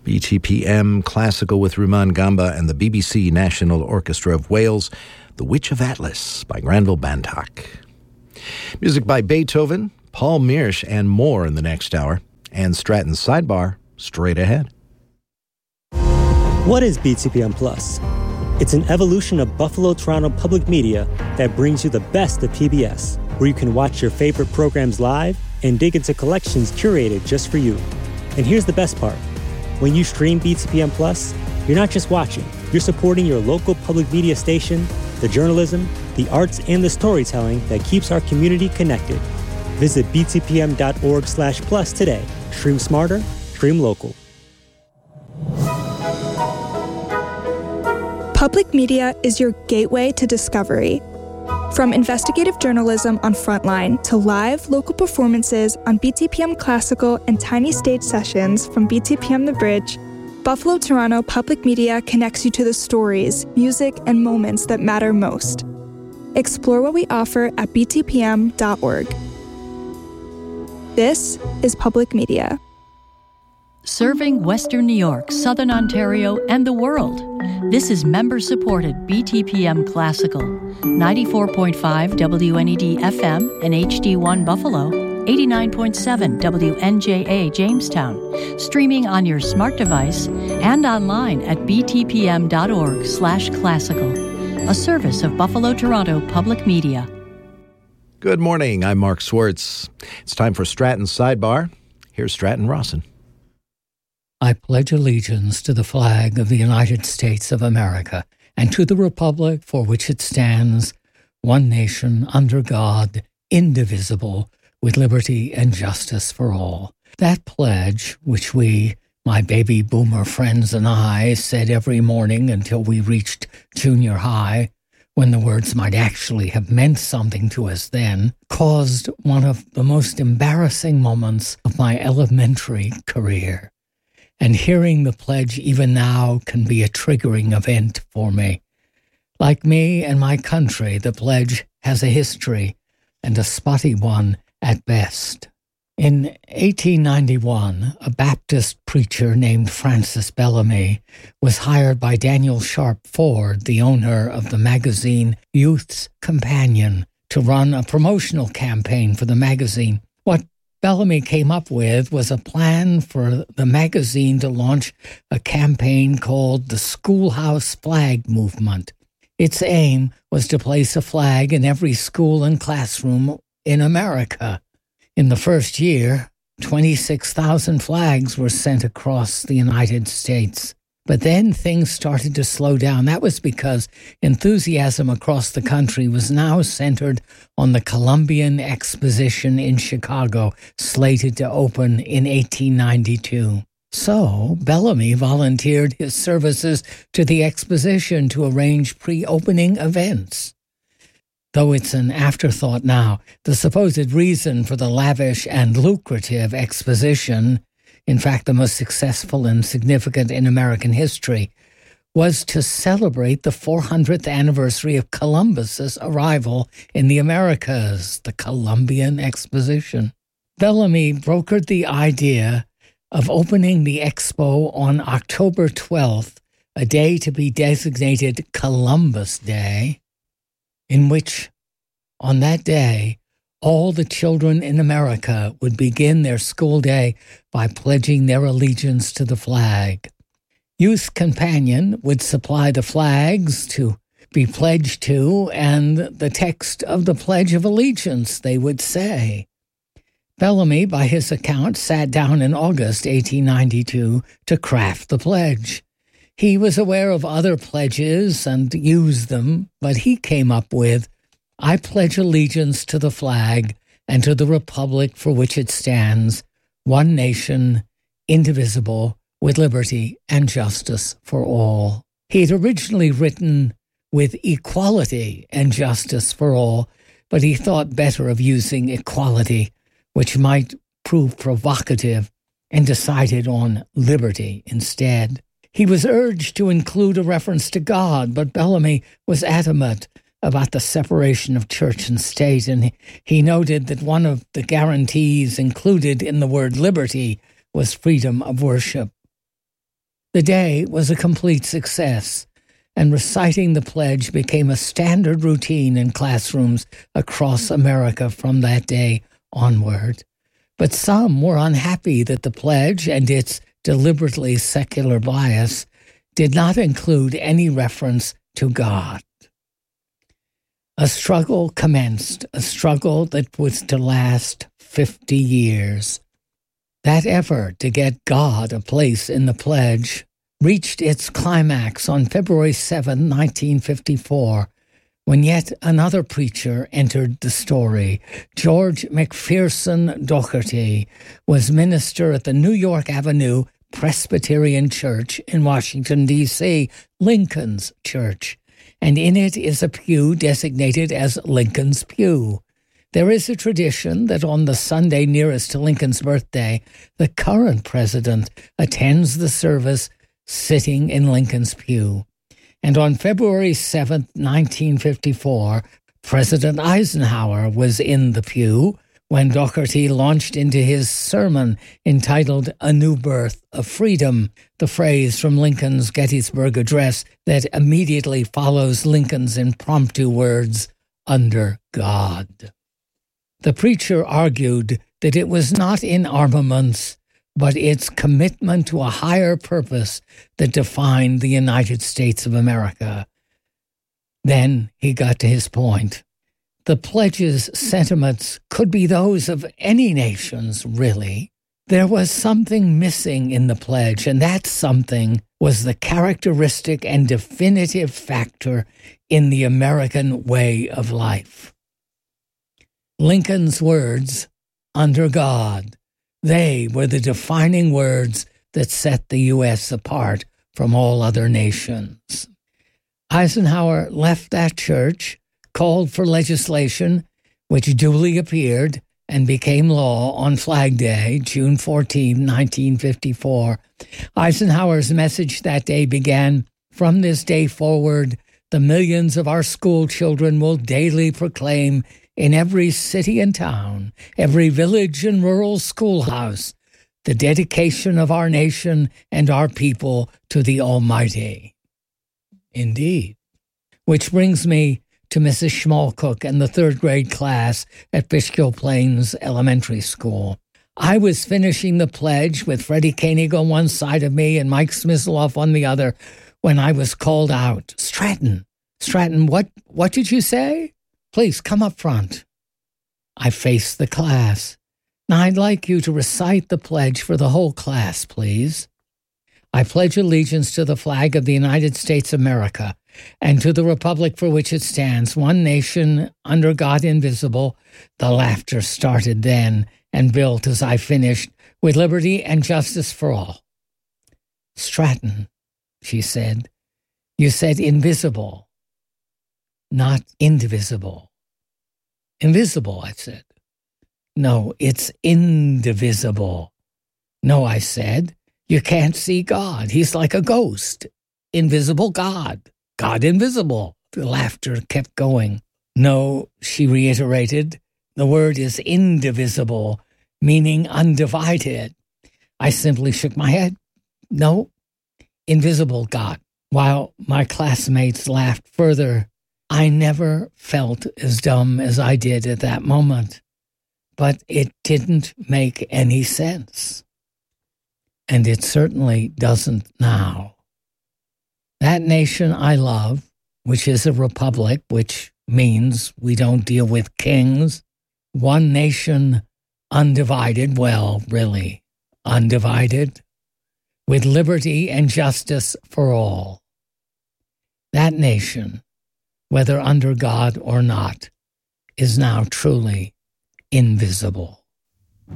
BTPM Classical with Rumaan Gamba and the BBC National Orchestra of Wales, The Witch of Atlas by Granville Bantock. Music by Beethoven, Paul Mearsh, and more in the next hour. And Stratton's Sidebar, straight ahead. What is BTPM Plus? It's an evolution of Buffalo Toronto Public Media that brings you the best of PBS, where you can watch your favorite programs live and dig into collections curated just for you. And here's the best part. When you stream BTPM Plus, you're not just watching, you're supporting your local public media station, the journalism, the arts, and the storytelling that keeps our community connected. Visit btpm.org/plus today. Stream smarter, stream local. Public media is your gateway to discovery. From investigative journalism on Frontline to live local performances on BTPM Classical and tiny stage sessions from BTPM The Bridge, Buffalo Toronto Public Media connects you to the stories, music, and moments that matter most. Explore what we offer at btpm.org. This is Public Media. Serving Western New York, Southern Ontario, and the world. This is member-supported BTPM Classical, 94.5 WNED FM and HD1 Buffalo, 89.7 WNJA Jamestown, streaming on your smart device and online at btpm.org/classical, a service of Buffalo Toronto Public Media. Good morning, I'm Mark Swartz. It's time for Stratton's Sidebar. Here's Stratton Rawson. I pledge allegiance to the flag of the United States of America and to the republic for which it stands, one nation, under God, indivisible, with liberty and justice for all. That pledge, which we, my baby boomer friends and I, said every morning until we reached junior high, when the words might actually have meant something to us then, caused one of the most embarrassing moments of my elementary career. And hearing the pledge even now can be a triggering event for me. Like me and my country, the pledge has a history, and a spotty one at best. In 1891, a Baptist preacher named Francis Bellamy was hired by Daniel Sharp Ford, the owner of the magazine Youth's Companion, to run a promotional campaign for the magazine. What Bellamy came up with was a plan for the magazine to launch a campaign called the Schoolhouse Flag Movement. Its aim was to place a flag in every school and classroom in America. In the first year, 26,000 flags were sent across the United States. But then things started to slow down. That was because enthusiasm across the country was now centered on the Columbian Exposition in Chicago, slated to open in 1892. So Bellamy volunteered his services to the exposition to arrange pre-opening events. Though it's an afterthought now, the supposed reason for the lavish and lucrative exposition, in fact, the most successful and significant in American history, was to celebrate the 400th anniversary of Columbus's arrival in the Americas, the Columbian Exposition. Bellamy brokered the idea of opening the expo on October 12th, a day to be designated Columbus Day, in which, on that day, all the children in America would begin their school day by pledging their allegiance to the flag. Youth Companion would supply the flags to be pledged to and the text of the Pledge of Allegiance, they would say. Bellamy, by his account, sat down in August 1892 to craft the pledge. He was aware of other pledges and used them, but he came up with, I pledge allegiance to the flag and to the republic for which it stands, one nation, indivisible, with liberty and justice for all. He had originally written with equality and justice for all, but he thought better of using equality, which might prove provocative, and decided on liberty instead. He was urged to include a reference to God, but Bellamy was adamant about the separation of church and state, and he noted that one of the guarantees included in the word liberty was freedom of worship. The day was a complete success, and reciting the pledge became a standard routine in classrooms across America from that day onward. But some were unhappy that the pledge and its deliberately secular bias did not include any reference to God. A struggle commenced, a struggle that was to last 50 years. That effort to get God a place in the pledge reached its climax on February 7, 1954, when yet another preacher entered the story. George McPherson Doherty was minister at the New York Avenue Presbyterian Church in Washington, D.C., Lincoln's Church, and in it is a pew designated as Lincoln's Pew. There is a tradition that on the Sunday nearest to Lincoln's birthday, the current president attends the service sitting in Lincoln's pew. And on February 7, 1954, President Eisenhower was in the pew when Doherty launched into his sermon entitled A New Birth of Freedom, the phrase from Lincoln's Gettysburg Address that immediately follows Lincoln's impromptu words, "Under God." The preacher argued that it was not in armaments, but its commitment to a higher purpose that defined the United States of America. Then he got to his point. The pledge's sentiments could be those of any nation's, really. There was something missing in the pledge, and that something was the characteristic and definitive factor in the American way of life. Lincoln's words, "Under God," they were the defining words that set the U.S. apart from all other nations. Eisenhower left that church, called for legislation, which duly appeared and became law on Flag Day, June 14, 1954. Eisenhower's message that day began, "From this day forward, the millions of our school children will daily proclaim in every city and town, every village and rural schoolhouse, the dedication of our nation and our people to the Almighty." Indeed. Which brings me to Mrs. Schmalcook and the third grade class at Fishkill Plains Elementary School. I was finishing the pledge with Freddie Koenig on one side of me and Mike Smysloff on the other when I was called out. Stratton, what did you say? Please come up front." I faced the class. "Now I'd like you to recite the pledge for the whole class, please." "I pledge allegiance to the flag of the United States of America and to the republic for which it stands, one nation, under God invisible." The laughter started then and built as I finished, "with liberty and justice for all." "Stratton," she said, "you said invisible, not indivisible." "Invisible," I said. "No, it's indivisible." "No," I said, "you can't see God. He's like a ghost. Invisible God. God invisible." The laughter kept going. "No," she reiterated, "the word is indivisible, meaning undivided." I simply shook my head. "No, invisible God." While my classmates laughed further, I never felt as dumb as I did at that moment, but it didn't make any sense. And it certainly doesn't now. That nation I love, which is a republic, which means we don't deal with kings, one nation, undivided, well, really, undivided, with liberty and justice for all. That nation, whether under God or not, is now truly invisible.